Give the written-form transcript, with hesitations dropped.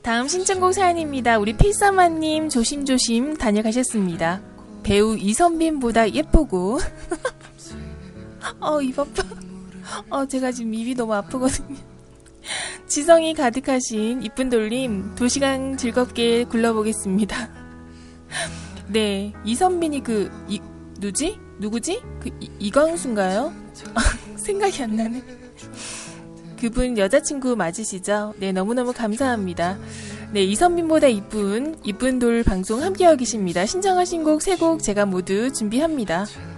다음 신청곡 사연입니다. 우리 필사마님 조심조심 다녀가셨습니다. 배우 이선빈보다 예쁘고 입 아파. 제가 지금 입이 너무 아프거든요. 지성이 가득하신 이쁜 돌림 2시간 즐겁게 굴러보겠습니다. 네, 이선빈이 누구지? 이광수인가요? 생각이 안 나네. 그분 여자친구 맞으시죠? 네, 너무너무 감사합니다. 네, 이선빈보다 이쁜 돌 방송 함께하고 계십니다. 신청하신 곡 3곡 제가 모두 준비합니다.